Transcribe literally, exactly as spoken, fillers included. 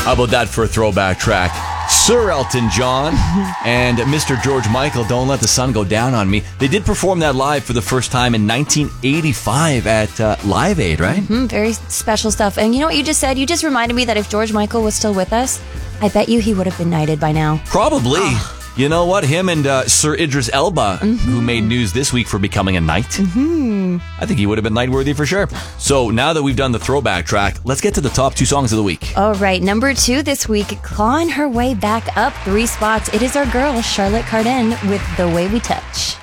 How about that for a throwback track? Sir Elton John and Mister George Michael, Don't Let the Sun Go Down on Me. They did perform that live for the first time in nineteen eighty-five at uh, Live Aid, right? Mm, very special stuff. And you know what you just said? You just reminded me that if George Michael was still with us, I bet you he would have been knighted by now. Probably. Oh. You know what? Him and uh, Sir Idris Elba, mm-hmm. who made news this week for becoming a knight. Mm-hmm. I think he would have been knight-worthy for sure. So now that we've done the throwback track, let's get to the top two songs of the week. All right, number two this week, clawing her way back up three spots. It is our girl, Charlotte Cardin, with The Way We Touch.